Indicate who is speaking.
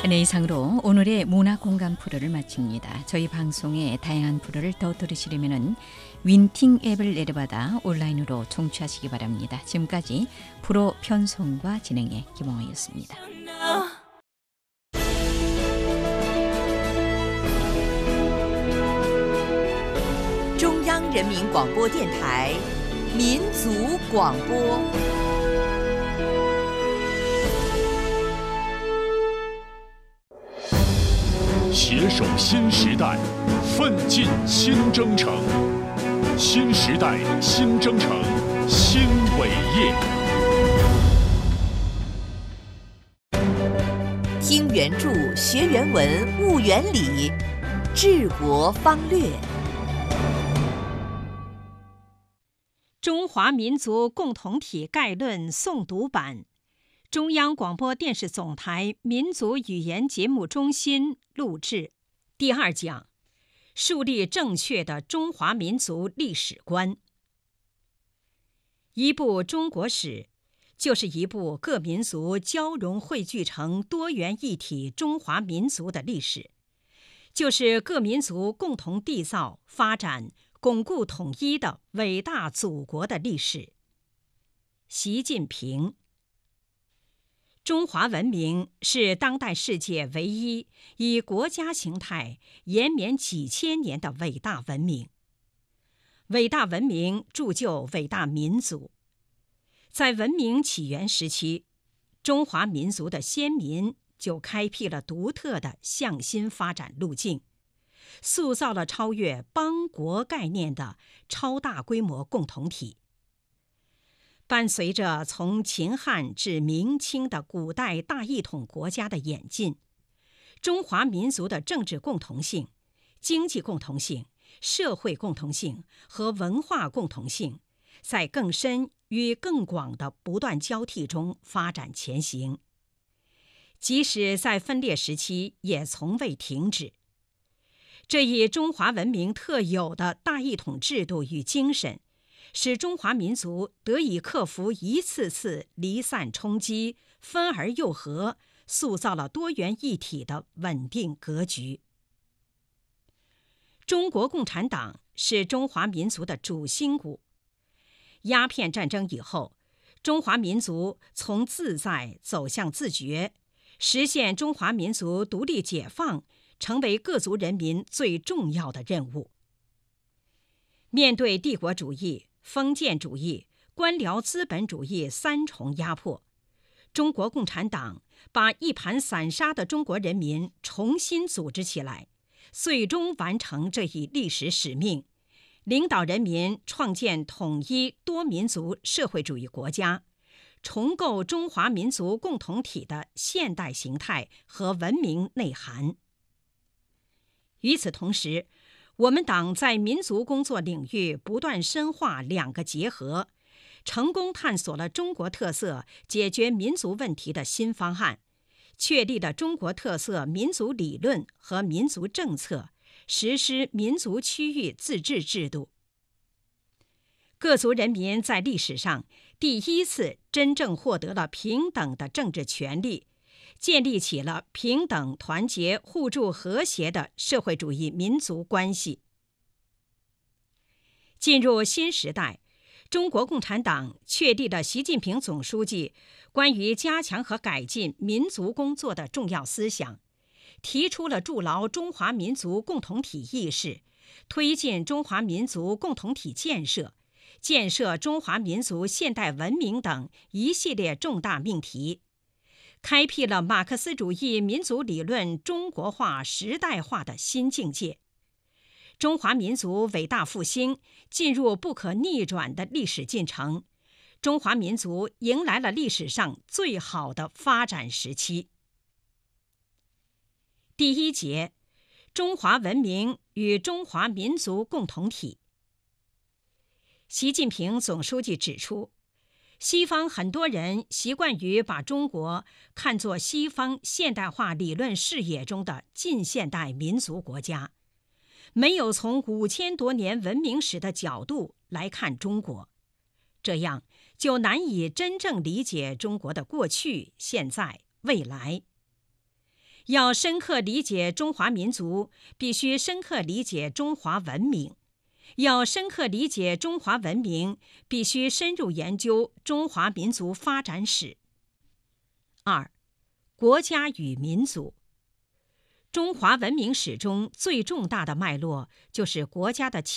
Speaker 1: 네, 이상으로 오늘의 문화공감 프로를 마칩니다. 저희 방송의 다양한 프로를 더 들으시려면 윈팅 앱을 내려받아 온라인으로 청취하시기 바랍니다. 지금까지 프로 편성과 진행의 김홍아였습니다.
Speaker 2: 中央人民广播电台民族广播。
Speaker 3: 携手新时代，奋进新征程。新时代新征程新伟业。
Speaker 2: 听原著，学原文，悟原理，治国方略。
Speaker 4: 中华民族共同体概论诵读版，中央广播电视总台民族语言节目中心录制。第2讲，树立正确的中华民族历史观。一部中国史，就是一部各民族交融汇聚成多元一体中华民族的历史，就是各民族共同缔造、发展、巩固统一的伟大祖国的历史。习近平。中华文明是当代世界唯一以国家形态延绵几千年的伟大文明。伟大文明铸就伟大民族。在文明起源时期，中华民族的先民就开辟了独特的向心发展路径，塑造了超越邦国概念的超大规模共同体。伴随着从秦汉至明清的古代大一统国家的演进，中华民族的政治共同性、经济共同性、社会共同性和文化共同性，在更深与更广的不断交替中发展前行。即使在分裂时期，也从未停止。这一中华文明特有的大一统制度与精神，使中华民族得以克服一次次离散冲击，分而又合，塑造了多元一体的稳定格局。中国共产党是中华民族的主心骨。鸦片战争以后，中华民族从自在走向自觉，实现中华民族独立解放，成为各族人民最重要的任务。面对帝国主义、封建主义、官僚资本主义三重压迫，中国共产党把一盘散沙的中国人民重新组织起来，最终完成这一历史使命，领导人民创建统一多民族社会主义国家，重构中华民族共同体的现代形态和文明内涵。与此同时，我们党在民族工作领域不断深化两个结合，成功探索了中国特色解决民族问题的新方案，确立了中国特色民族理论和民族政策，实施民族区域自治制度。各族人民在历史上第一次真正获得了平等的政治权利，建立起了平等、团结、互助、和谐的社会主义民族关系。进入新时代，中国共产党确立了习近平总书记关于加强和改进民族工作的重要思想，提出了筑牢中华民族共同体意识，推进中华民族共同体建设，建设中华民族现代文明等一系列重大命题，开辟了马克思主义民族理论中国化时代化的新境界。中华民族伟大复兴进入不可逆转的历史进程，中华民族迎来了历史上最好的发展时期。第1节，中华文明与中华民族共同体。习近平总书记指出，西方很多人习惯于把中国看作西方现代化理论视野中的近现代民族国家，没有从5000多年文明史的角度来看中国，这样就难以真正理解中国的过去、现在、未来。 要深刻理解中华民族，必须深刻理解中华文明；要深刻理解中华文明，必须深入研究中华民族发展史。2. 国家与民族。中华文明史中最重大的脉络就是国家的起